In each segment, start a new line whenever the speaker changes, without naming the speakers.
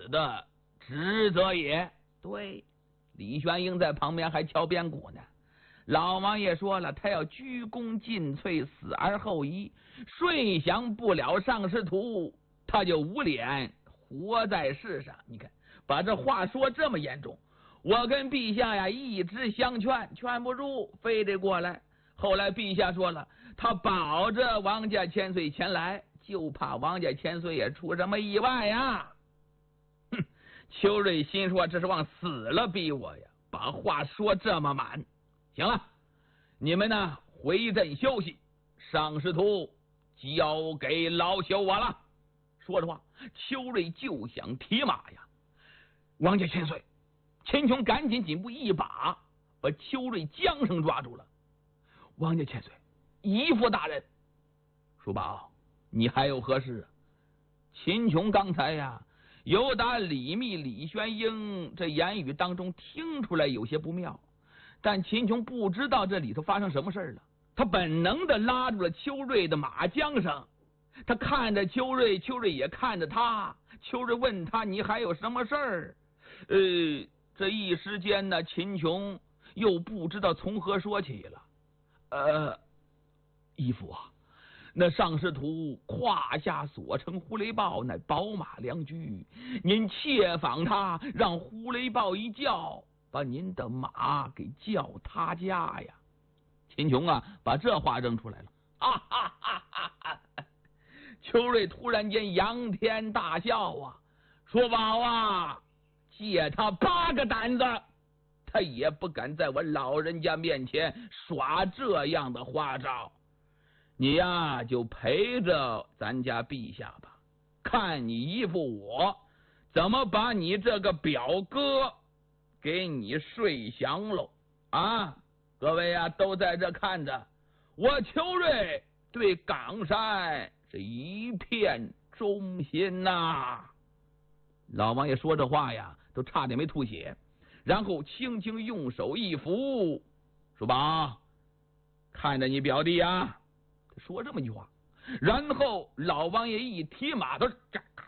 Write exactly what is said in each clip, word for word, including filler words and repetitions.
的职责也。对，李玄英在旁边还敲边鼓呢。老王爷说了，他要鞠躬尽瘁，死而后已，睡降不了上师徒，他就无脸活在世上。你看，把这话说这么严重，我跟陛下呀一直相劝，劝不住，非得过来。后来陛下说了，他保着王家千岁前来，就怕王家千岁也出什么意外呀。哼，邱瑞心说这是往死了逼我呀，把话说这么满。行了，你们呢回阵休息，上师徒交给老朽我了。说着话，邱瑞就想提马呀。王家千岁，秦琼赶紧紧步一把把邱瑞缰绳抓住了。王家千岁，姨父大人。叔宝，你还有何事啊？秦琼刚才呀，由打李密、李玄英这言语当中听出来有些不妙，但秦琼不知道这里头发生什么事了。他本能的拉住了邱瑞的马缰绳，他看着邱瑞，邱瑞也看着他。邱瑞问他：“你还有什么事儿？”呃，这一时间呢，秦琼又不知道从何说起了。呃，义父啊，那上师徒胯下所乘狐雷豹乃宝马良驹，您切访他，让狐雷豹一叫，把您的马给叫他家呀。秦琼啊，把这话扔出来了。哈哈哈哈哈！邱瑞突然间仰天大笑啊，说：“宝啊，借他八个胆子，他也不敢在我老人家面前耍这样的花招。你呀，就陪着咱家陛下吧，看你姨父我怎么把你这个表哥给你睡降喽啊！各位呀，都在这看着，我邱瑞对冈山是一片忠心呐、啊！”老王爷说这话呀，都差点没吐血，然后轻轻用手一扶，说：“宝，看着你表弟啊。”说这么一句话，然后老王爷一提马头，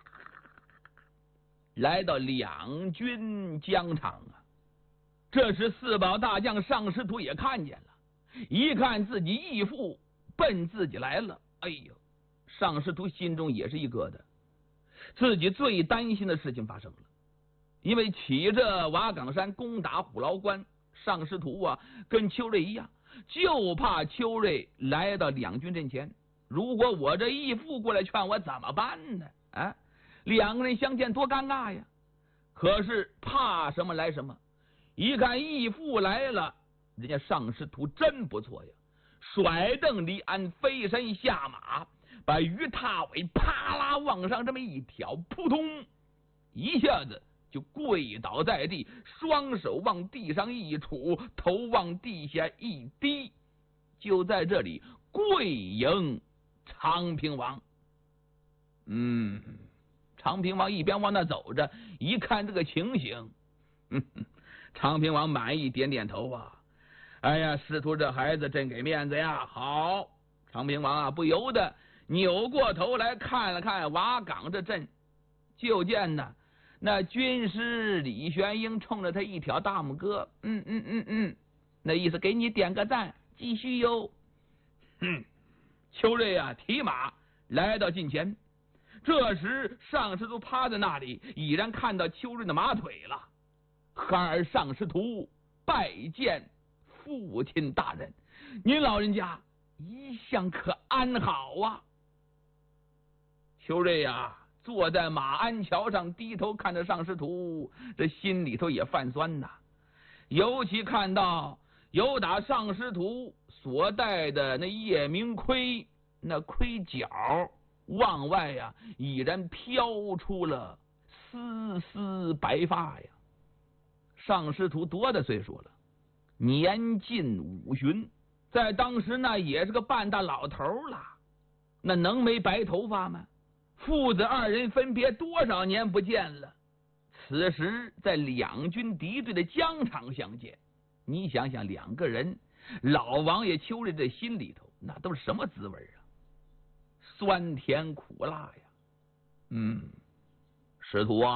来到两军疆场啊。这时四宝大将上师徒也看见了，一看自己义父奔自己来了，哎呦，上师徒心中也是一疙瘩。自己最担心的事情发生了，因为起着瓦岗山攻打虎牢关，上师徒啊跟邱瑞一样，就怕邱瑞来到两军阵前，如果我这义父过来劝我怎么办呢？啊，两个人相见多尴尬呀！可是怕什么来什么，一看义父来了，人家上师徒真不错呀，甩蹬离鞍，飞身下马，把鱼踏尾啪啦往上这么一挑，扑通一下子就跪倒在地，双手往地上一杵，头往地下一低，就在这里跪迎长平王。嗯，长平王一边往那走着，一看这个情形，哼哼，长平王满意点点头啊，哎呀，师徒这孩子真给面子呀！好，长平王啊，不由得扭过头来看了看瓦岗这阵，就见呢那军师李玄英冲着他一挑大拇哥，嗯嗯嗯嗯，那意思给你点个赞，继续哟。哼，邱瑞啊，提马来到近前，这时上师徒趴在那里，已然看到邱瑞的马腿了。孩儿上师徒拜见父亲大人，您老人家一向可安好啊？邱瑞呀，坐在马鞍桥上，低头看着上师徒，这心里头也泛酸呐。尤其看到有打上师徒所戴的那夜明盔，那盔角往外呀，已然飘出了丝丝白发呀。上师徒多大岁数了？年近五旬，在当时那也是个半大老头了，那能没白头发吗？父子二人分别多少年不见了，此时在两军敌对的疆场相见，你想想两个人，老王爷邱瑞这心里头那都是什么滋味啊？酸甜苦辣呀。嗯，师徒啊，